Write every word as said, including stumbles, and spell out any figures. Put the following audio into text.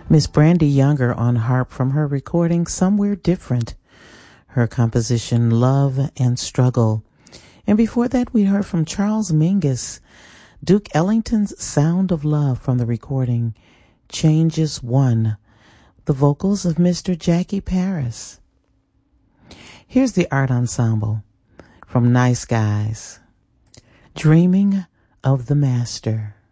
Miss Brandy Younger on harp from her recording Somewhere Different, her composition Love and Struggle. And before that, we heard from Charles Mingus, Duke Ellington's Sound of Love from the recording Changes One, the vocals of Mister Jackie Paris. Here's the Art Ensemble from Nice Guys, Dreaming of the Master.